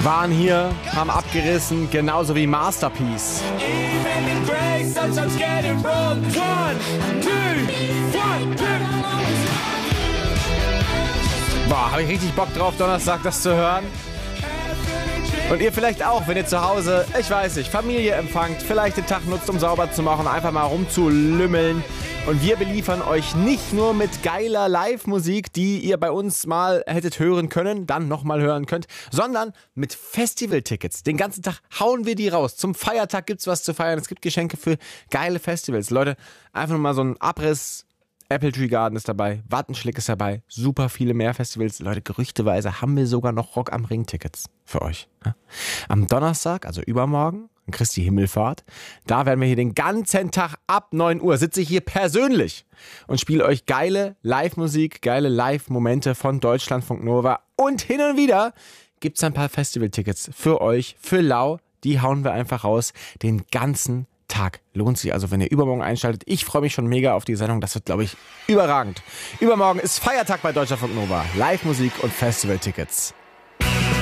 waren hier, haben abgerissen, genauso wie Masterpiece. Boah, habe ich richtig Bock drauf, Donnerstag das zu hören. Und ihr vielleicht auch, wenn ihr zu Hause, ich weiß nicht, Familie empfangt, vielleicht den Tag nutzt, um sauber zu machen, einfach mal rumzulümmeln. Und wir beliefern euch nicht nur mit geiler Live-Musik, die ihr bei uns mal hättet hören können, dann nochmal hören könnt, sondern mit Festival-Tickets. Den ganzen Tag hauen wir die raus. Zum Feiertag gibt's was zu feiern. Es gibt Geschenke für geile Festivals. Leute, einfach nur mal so ein Abriss. Apple Tree Garden ist dabei, Wattenschlick ist dabei, super viele mehr Festivals. Leute, gerüchteweise haben wir sogar noch Rock am Ring Tickets für euch. Ja? Am Donnerstag, also übermorgen, Christi Himmelfahrt, da werden wir hier den ganzen Tag ab 9 Uhr, sitze ich hier persönlich und spiele euch geile Live-Musik, geile Live-Momente von Deutschlandfunk Nova. Und hin und wieder gibt es ein paar Festival-Tickets für euch, für Lau. Die hauen wir einfach raus, den ganzen Tag. Lohnt sich also, wenn ihr übermorgen einschaltet. Ich freue mich schon mega auf die Sendung. Das wird, glaube ich, überragend. Übermorgen ist Feiertag bei Deutschlandfunk Nova. Live-Musik und Festival-Tickets.